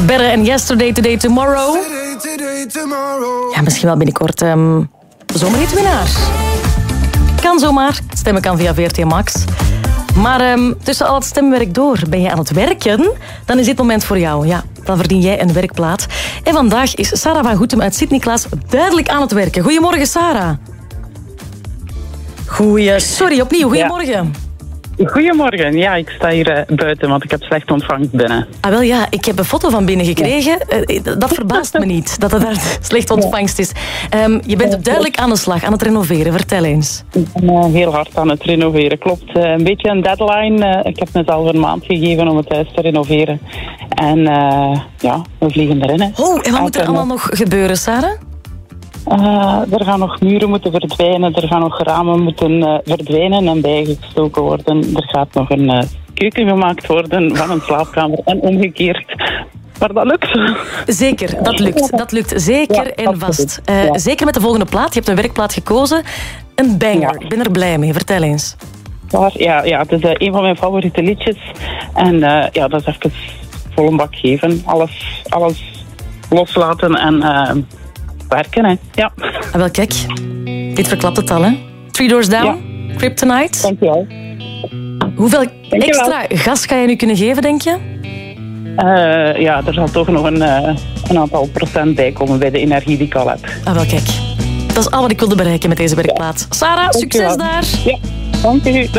Berre en Yesterday, Today, Tomorrow. Ja, misschien wel binnenkort zomerhitwinnaar. Kan zomaar. Stemmen kan via VRT Max. Maar tussen al het stemwerk door, ben je aan het werken? Dan is dit moment voor jou. Ja, dan verdien jij een werkplaat. En vandaag is Sarah van Goetem uit Sint-Niklaas duidelijk aan het werken. Goedemorgen, Sarah. Opnieuw. Goedemorgen. Goedemorgen. Ja, ik sta hier buiten, want ik heb slecht ontvangst binnen. Ah, wel ja, ik heb een foto van binnen gekregen. Dat verbaast me niet, dat het daar slecht ontvangst is. Je bent duidelijk aan de slag, aan het renoveren. Vertel eens. Ik ben heel hard aan het renoveren, klopt. Een beetje een deadline. Ik heb mezelf een maand gegeven om het huis te renoveren. En we vliegen erin. Hè. Oh, en wat moet er allemaal nog gebeuren, Sarah? Er gaan nog muren moeten verdwijnen, er gaan nog ramen moeten verdwijnen en bijgestoken worden. Er gaat nog een keuken gemaakt worden van een slaapkamer en omgekeerd. Maar dat lukt. Zeker, dat lukt zeker en vast. Zeker met de volgende plaat. Je hebt een werkplaat gekozen. Een banger. Ja. Ik ben er blij mee. Vertel eens. Ja, het is een van mijn favoriete liedjes. En dat is even vol een bak geven. Alles loslaten en... werken, hè. Ja. Wel, kijk. Dit verklapt het al, hè. Three Doors Down, Kryptonite. Dankjewel. Hoeveel extra gas ga je nu kunnen geven, denk je? Er zal toch nog een aantal procent bij komen bij de energie die ik al heb. Ah, wel, kijk. Dat is al wat ik wilde bereiken met deze werkplaat. Sarah, succes daar. Ja, dank u.